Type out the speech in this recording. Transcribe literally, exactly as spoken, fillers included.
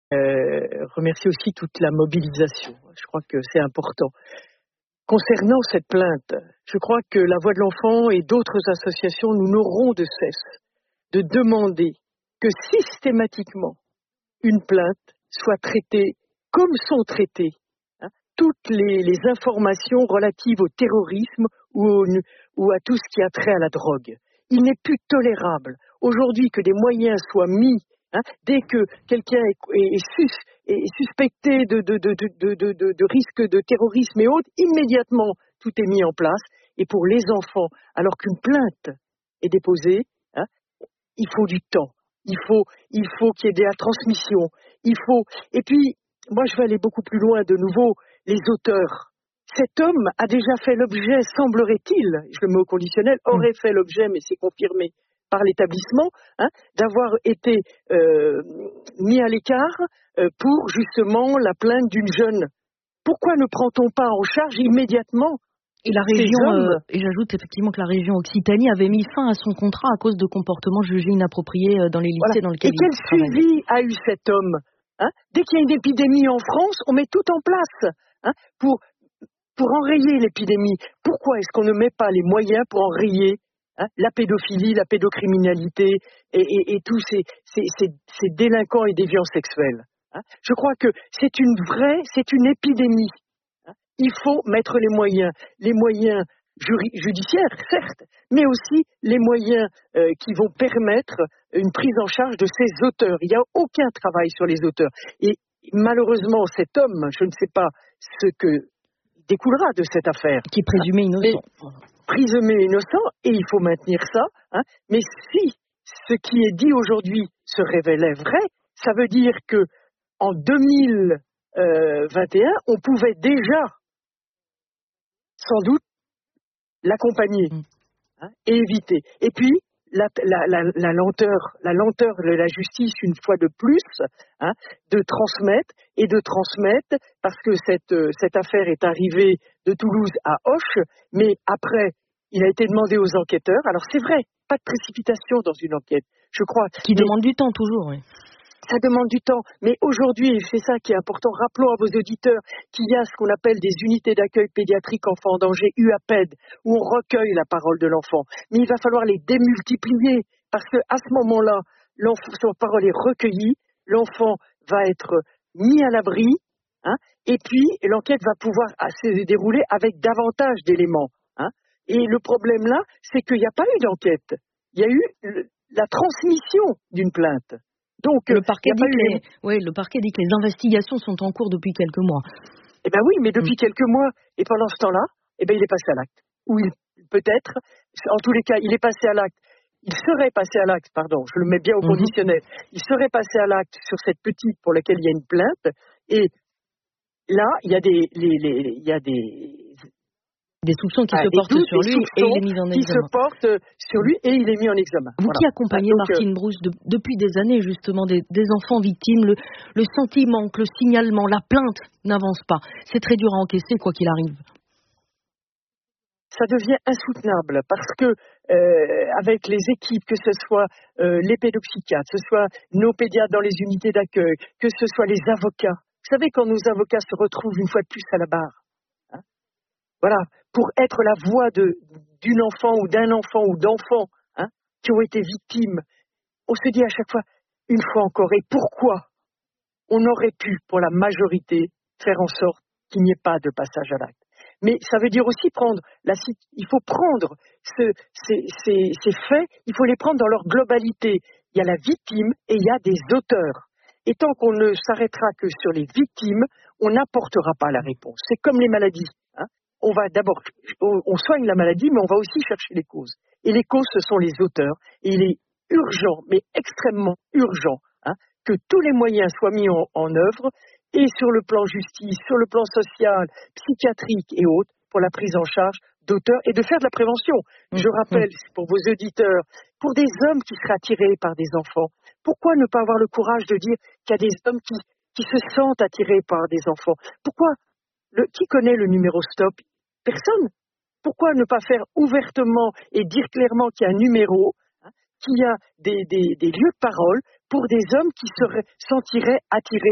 Euh, remercier aussi toute la mobilisation. Je crois que c'est important. Concernant cette plainte, je crois que la Voix de l'enfant et d'autres associations, nous n'aurons de cesse de demander que systématiquement une plainte soit traitée comme sont traitées hein, toutes les, les informations relatives au terrorisme ou, au, ou à tout ce qui a trait à la drogue. Il n'est plus tolérable aujourd'hui que des moyens soient mis hein, dès que quelqu'un est, est, est, sus, est suspecté de, de, de, de, de, de, de risque de terrorisme et autres, immédiatement tout est mis en place. Et pour les enfants, alors qu'une plainte est déposée, hein, il faut du temps. Il faut, il faut qu'il y ait de la transmission. Il faut. Et puis, moi, je vais aller beaucoup plus loin. De nouveau, les auteurs. Cet homme a déjà fait l'objet, semblerait-il, je le mets au conditionnel, aurait fait l'objet, mais c'est confirmé par l'établissement, hein, d'avoir été euh, mis à l'écart euh, pour justement la plainte d'une jeune. Pourquoi ne prend-on pas en charge immédiatement? Et la région, euh, et j'ajoute effectivement que la région Occitanie avait mis fin à son contrat à cause de comportements jugés inappropriés dans les lycées voilà. dans lesquels il travaillait. Et quel suivi a eu cet homme hein? Dès qu'il y a une épidémie en France, on met tout en place hein, pour, pour enrayer l'épidémie. Pourquoi est-ce qu'on ne met pas les moyens pour enrayer hein, la pédophilie, la pédocriminalité et, et, et tous ces, ces, ces, ces délinquants et déviants sexuels hein? Je crois que c'est une vraie, c'est une épidémie. Il faut mettre les moyens, les moyens juri- judiciaires, certes, mais aussi les moyens euh, qui vont permettre une prise en charge de ces auteurs. Il n'y a aucun travail sur les auteurs. Et malheureusement, cet homme, je ne sais pas ce que découlera de cette affaire. Qui est présumé innocent. Présumé innocent, et il faut maintenir ça. Hein, mais si ce qui est dit aujourd'hui se révélait vrai, ça veut dire que en deux mille vingt et un, on pouvait déjà sans doute l'accompagner hein, et éviter. Et puis, la, la, la, la lenteur, la lenteur de la justice, une fois de plus, hein, de transmettre et de transmettre, parce que cette, cette affaire est arrivée de Toulouse à Auch, mais après, il a été demandé aux enquêteurs. Alors c'est vrai, pas de précipitation dans une enquête, je crois. Qui mais, demande du temps, toujours, oui. Ça demande du temps, mais aujourd'hui, c'est ça qui est important, rappelons à vos auditeurs qu'il y a ce qu'on appelle des unités d'accueil pédiatrique enfants en danger, U A P E D, où on recueille la parole de l'enfant. Mais il va falloir les démultiplier, parce qu'à ce moment-là, son parole est recueillie, l'enfant va être mis à l'abri, hein, et puis l'enquête va pouvoir se dérouler avec davantage d'éléments. Hein. Et le problème là, c'est qu'il n'y a pas eu d'enquête, il y a eu la transmission d'une plainte. Donc, le parquet, dit que les... oui, le parquet dit que les investigations sont en cours depuis quelques mois. Eh bien oui, mais depuis mmh. quelques mois, et pendant ce temps-là, eh ben, il est passé à l'acte. Ou il, peut-être, en tous les cas, il est passé à l'acte. Il serait passé à l'acte, pardon, je le mets bien au mmh. conditionnel. Il serait passé à l'acte sur cette petite pour laquelle il y a une plainte. Et là, il y a des, les, les, il y a des Des soupçons qui ah, se portent sur lui et il est mis en examen. Qui se portent sur lui et il est mis en examen. Vous voilà. qui accompagnez ah, donc, Martine euh... Brousse de, depuis des années justement des, des enfants victimes, le, le sentiment que le signalement, la plainte n'avance pas. C'est très dur à encaisser quoi qu'il arrive. Ça devient insoutenable parce que euh, avec les équipes, que ce soit euh, les pédopsychiatres, que ce soit nos pédiatres dans les unités d'accueil, que ce soit les avocats. Vous savez quand nos avocats se retrouvent une fois de plus à la barre. Hein, voilà. Pour être la voix de, d'une enfant ou d'un enfant ou d'enfants hein, qui ont été victimes, on se dit à chaque fois, une fois encore, et pourquoi on aurait pu, pour la majorité, faire en sorte qu'il n'y ait pas de passage à l'acte. Mais ça veut dire aussi prendre, la, il faut prendre ce, ces, ces, ces faits, il faut les prendre dans leur globalité. Il y a la victime et il y a des auteurs. Et tant qu'on ne s'arrêtera que sur les victimes, on n'apportera pas la réponse. C'est comme les maladies. Hein. On va d'abord, on soigne la maladie, mais on va aussi chercher les causes. Et les causes, ce sont les auteurs. Et il est urgent, mais extrêmement urgent, hein, que tous les moyens soient mis en, en œuvre, et sur le plan justice, sur le plan social, psychiatrique et autres, pour la prise en charge d'auteurs et de faire de la prévention. Mmh. Je rappelle, pour vos auditeurs, pour des hommes qui seraient attirés par des enfants, pourquoi ne pas avoir le courage de dire qu'il y a des hommes qui, qui se sentent attirés par des enfants? Pourquoi le, qui connaît le numéro stop? Personne. Pourquoi ne pas faire ouvertement et dire clairement qu'il y a un numéro, hein, qu'il y a des, des, des lieux de parole pour des hommes qui se sentiraient attirés